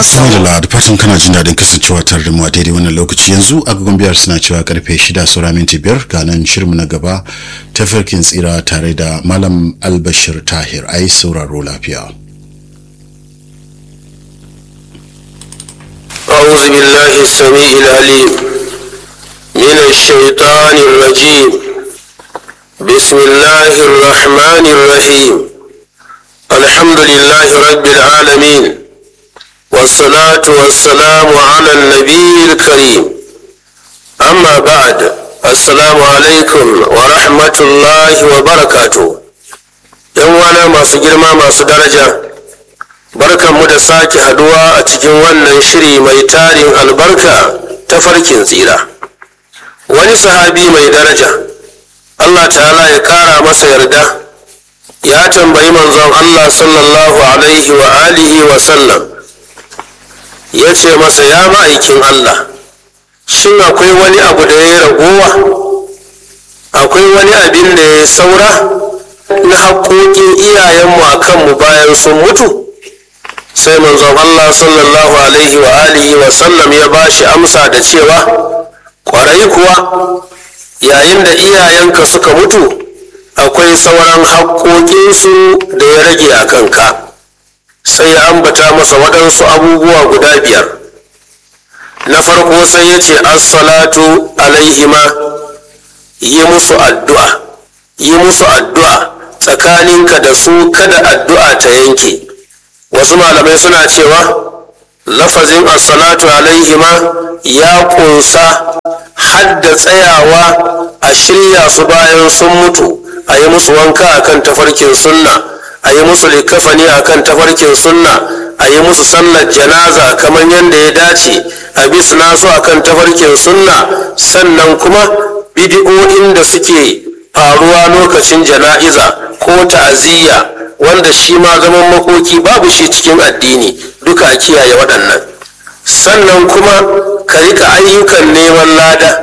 Alhamdulillah da fatan kana jin daɗin kasancewa tare da mu a daidai wannan lokaci yanzu agogon biyar suna cewa karfe 6 saura minti 5 ga nan shirinmu na gaba tafarkin tsira tare da Malam Albashir Tahir ai sauraro lafiya. أعوذ بالله السميع العليم من الشيطان الرجيم بسم الله الرحمن الرحيم الحمد لله رب العالمين والصلاة والسلام على النبي الكريم أما بعد السلام عليكم ورحمة الله وبركاته يوانا ما سجل ما درجة barkan mu da sake haduwa a cikin wannan shiri mai tarin albarka ta farkin tsira. Wani sahabi mai daraja Allah ta'ala ya kara masa yarda ya tambayi manzon Allah sallallahu alaihi wa alihi wa sallam ya ce masa ya ma'aikin Allah shin akwai wani abu da ya ragowa akwai wani abin da ya saura na haƙoƙin iyayenmu a kanmu bayan sun mutu? Sai manzon Allah sallallahu alaihi wa alihi wa sallam ya bashi amsa da cewa kwarai kuwa yayin da iyayenka suka mutu akwai sauran haƙoƙinsu da ya rage a kanka. Sai ya ambata masa waɗansu abubuwa guda 5. Na farko sai ya ce as-salatu alaihima, yi musu addu'a tsakaninka da su kada addu'a ta yanke. Wasu malamai suna cewa lafazin as-salatu alaihima ya kunsa hadda tsayawa a shirya su bayan sun mutu, a yi musu wanka akan tafarkin sunna, a yi musu likafani akan tafarkin sunna, a yi musu sallar janaza kamar yadda ya dace, a bisna su akan tafarkin sunna. Sannan kuma bidi'o'in da suke faruwa lokacin jana'iza ko ta'aziyya wanda shi ma zaman makoki babu shi cikin addini, duka a kiyaye waɗannan. Sannan kuma ka rika ayyukan neman lada,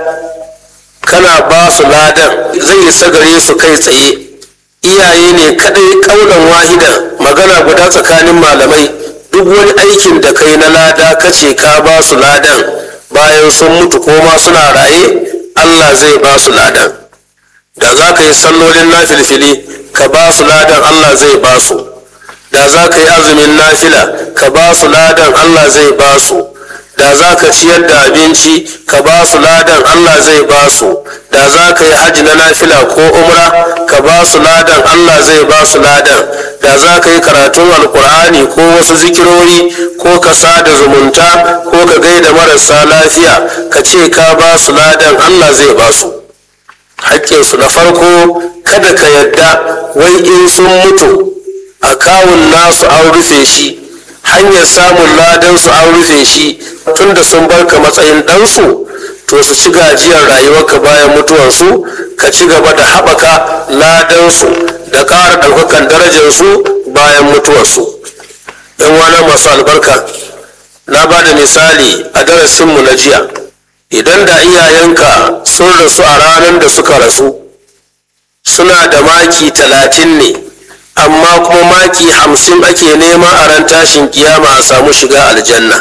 kana ba su ladan zai isa gare su kai tsaye. Iyaye ne kadai kaulan wahidan magana guda tsakanin malamai, duk wani aikin da kai na lada kace ka ba su ladan bayan sun mutu ko ma suna raye, Allah zai ba su ladan. Da za ka yi sallolin nafilfili ka ba su ladan, Allah zai ba su. Da za ka yi azumin nafila ka ba su ladan, Allah zai ba su. Da za ka ciyar da abinci ka ba su ladan, Allah zai ba su. Da za ka yi hajji na nafila ko umra ka ba su ladan, Allah zai ba su ladan. Da za ka yi karatun alkur'ani ko wasu zikirori ko ka sada zumunta ko ka gaida marasa lafiya ka ce ka ba su ladan, Allah zai ba su. Haƙƙinsu na farko kada ka yadda wai in sun mutu akawun nasu an rufe shi, hanyar samun ladansu an rufe shi tunda sun barka matsayin ɗansu, to su ci gajiyar rayuwarka bayan mutuwarsu, ka ci gaba da haɓaka ladansu da ƙara ɗaukakan darajarsu bayan mutuwarsu. ‘Yan wana masu albarka, na ba da misali a darasinmu na jiya. Idan da iyayenka sun rasu a ranar da suka rasu suna da maki 30 ne, amma kuma maki 50 ake nema a ran tashin kiyama a samu shiga aljanna.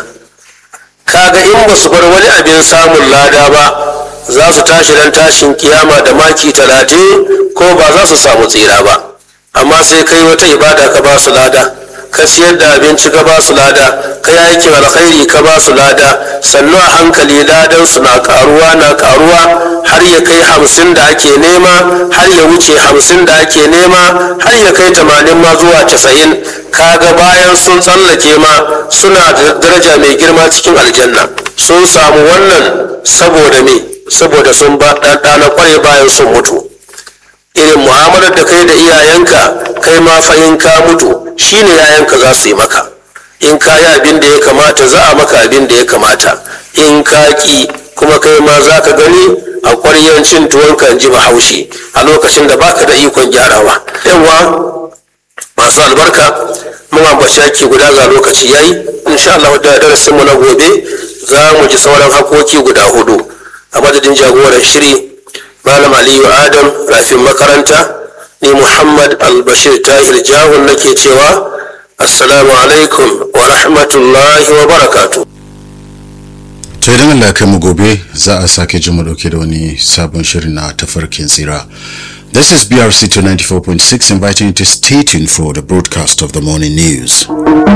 Kaga in ba su bar wani abin samun lada ba, za su tashi ran tashin kiyama da maki 30 ko ba za su samu tsira ba. Amma sai kai wata ibada ka ba su lada, ka siyar da abinci ka ba su lada, ka yi aikin alkhairi ka ba su lada, sannu a hankali ladan su na karuwa har ya kai 50 da ake nema, har ya wuce 50 da ake nema, har ya kai 80 ma zuwa 90. Kaga bayan sun tsallake ma suna da daraja mai girma cikin aljanna. Sun samu wannan saboda me? Saboda sun ba ɗanɗana kware bayan sun mutu. Irin mu'amalar da kai da iyayenka kai ma fa in ka mutu shine yayanka za su yi maka. In ka yi abin da ya kamata za a maka abin da ya kamata, in ka ki kuma kai ma za ka gani a ƙwaryan cin tuwonka in ji Bahaushe a lokacin da baka da ikon gyarawa. Yawa masu albarka, mun ambaci ake guda ga lokaci yayi. Insha Allah da darasin mu na gobe za mu ji sauran hakoki guda 4. A madadin jagoran shiri Malam Aliyu Adam rafin makaranta, ni Muhammad Albashir Tahir Jahun nake cewa assalamu alaikum wa rahmatullahi wa barakatuh. To idan Allah kai mu gobe za a sake ji mu dauke da wani sabon shirin na tafarkin tsira. This is BRC 294.6 inviting you to stay tuned for the broadcast of the morning news.